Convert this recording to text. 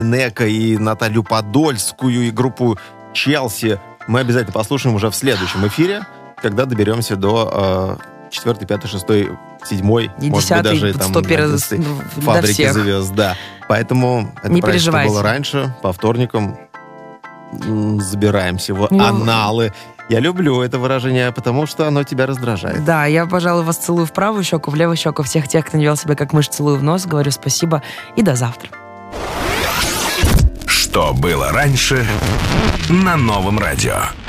Нека, и Наталью Подольскую, и группу Челси мы обязательно послушаем уже в следующем эфире, когда доберемся до 4, 5, 6, 7, может быть, даже там 11 фабрики звезд. Да. Поэтому это не проект, что было раньше, по вторникам забираемся в аналы. Я люблю это выражение, потому что оно тебя раздражает. Да, я, пожалуй, вас целую в правую щеку, в левую щеку. Всех тех, кто не вел себя как мышь, целую в нос. Говорю спасибо и до завтра. Что было раньше на Новом радио.